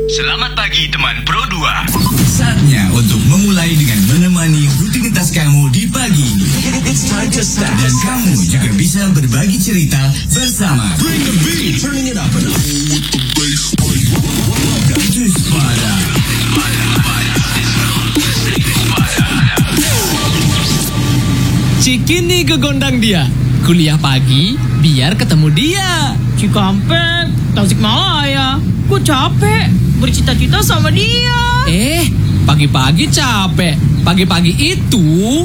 Selamat pagi teman Pro 2. Saatnya untuk memulai dengan menemani rutinitas kamu di pagi. Dan kamu juga bisa berbagi cerita bersama Bring the Beat, turning it up and up with the bass. Welcome to Spada. Cikini kegondang dia, kuliah pagi biar ketemu dia. Cikampek, Tasikmalaya, gue capek bercita-cita sama dia. Pagi-pagi capek. Pagi-pagi itu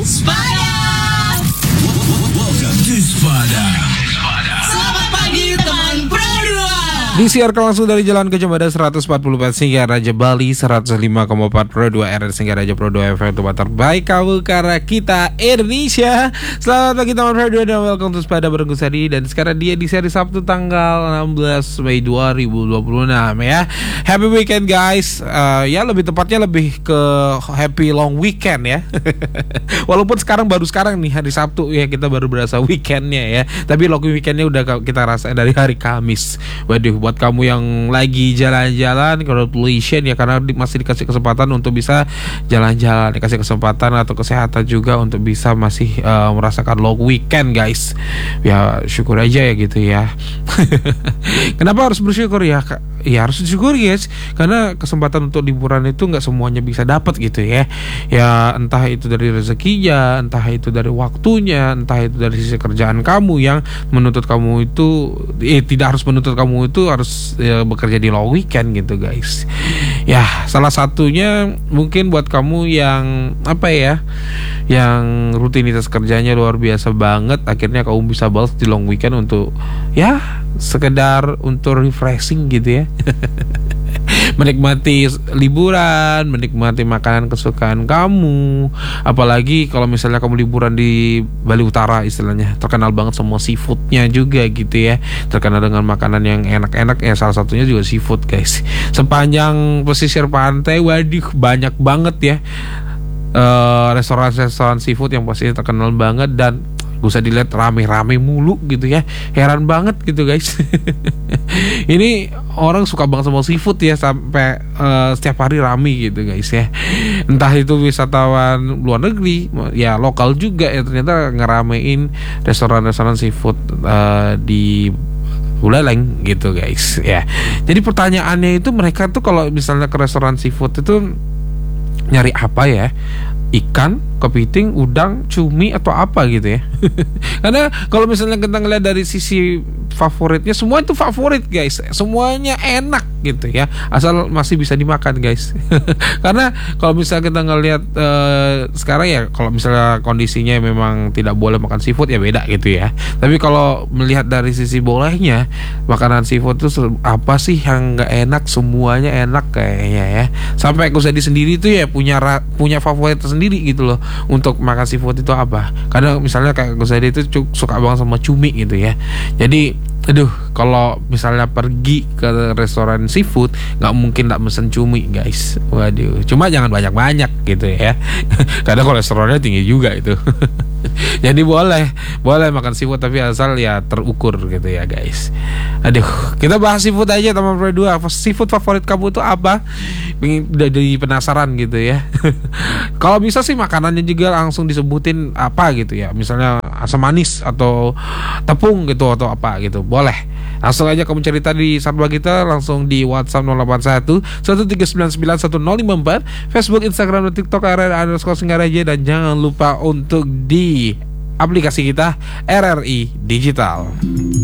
Spada. Welcome to Spada. Selamat pagi teman Pro 2. Disiarkan langsung dari Jalan Kecamatan 144 Singgaraja Bali, 105,4 Pro 2 RR Singgaraja Pro 2 FM tempat terbaik kamu karena kita Indonesia. Selamat pagi teman Pro 2 dan welcome to Spada bareng gue Sadi. Dan sekarang dia di seri Sabtu tanggal 16 Mei 2026 ya. Happy weekend guys. Ya lebih tepatnya lebih ke happy long weekend ya. Walaupun baru sekarang nih hari Sabtu ya, kita baru berasa weekendnya ya. Tapi long weekendnya udah kita rasain dari hari Kamis. Waduh, buat kamu yang lagi jalan-jalan, congratulations ya, karena masih dikasih kesempatan untuk bisa jalan-jalan, dikasih kesempatan atau kesehatan juga untuk bisa masih merasakan long weekend guys. Ya syukur aja ya gitu ya. Kenapa harus bersyukur ya? Ya harus bersyukur guys, karena kesempatan untuk liburan itu nggak semuanya bisa dapat gitu ya. Ya entah itu dari rezekinya, entah itu dari waktunya, entah itu dari sisi kerjaan kamu yang menuntut kamu itu tidak harus menuntut kamu itu harus bekerja di long weekend gitu guys. Ya salah satunya mungkin buat kamu yang yang rutinitas kerjanya luar biasa banget, akhirnya kamu bisa balas di long weekend untuk ya sekedar untuk refreshing gitu ya. Menikmati liburan, menikmati makanan kesukaan kamu. Apalagi kalau misalnya kamu liburan di Bali Utara, istilahnya terkenal banget semua seafoodnya juga gitu ya. Terkenal dengan makanan yang enak-enak ya, salah satunya juga seafood guys. Sepanjang pesisir pantai, waduh banyak banget ya restoran-restoran seafood yang pasti terkenal banget dan usah dilihat rame-rame mulu gitu ya. Heran banget gitu guys. Ini orang suka banget sama seafood ya, sampai setiap hari rame gitu guys ya. Entah itu wisatawan luar negeri ya, lokal juga ya, ternyata ngeramein restoran-restoran seafood di Buleleng gitu guys ya. Jadi pertanyaannya itu, mereka tuh kalau misalnya ke restoran seafood itu nyari apa ya? Ikan, kepiting, udang, cumi atau apa gitu ya. Karena kalau misalnya kita ngeliat dari sisi favoritnya, semua itu favorit guys, semuanya enak gitu ya, asal masih bisa dimakan guys. Karena kalau misalnya kita ngeliat sekarang ya, kalau misalnya kondisinya memang tidak boleh makan seafood ya beda gitu ya. Tapi kalau melihat dari sisi bolehnya, makanan seafood itu apa sih yang nggak enak? Semuanya enak kayaknya ya. Sampai aku sendiri tuh ya punya favorit sendiri gitu loh untuk makan seafood itu apa. Karena misalnya kayak gue itu suka banget sama cumi gitu ya. Jadi kalau misalnya pergi ke restoran seafood, nggak mungkin nggak mesen cumi guys. Waduh, cuma jangan banyak-banyak gitu ya. Karena kolesterolnya tinggi juga itu. Jadi boleh makan seafood, tapi asal ya terukur gitu ya guys. Kita bahas seafood aja teman Pro 2. Seafood favorit kamu itu apa? Jadi penasaran gitu ya. Kalau bisa sih makanannya juga langsung disebutin apa gitu ya. Misalnya asam manis atau tepung gitu atau apa gitu. Boleh. Langsung aja kamu cerita di Sarba kita, langsung di WhatsApp 081 1399 1054, Facebook, Instagram, dan TikTok RR_Singgaraja, dan jangan lupa untuk di aplikasi kita RRI Digital.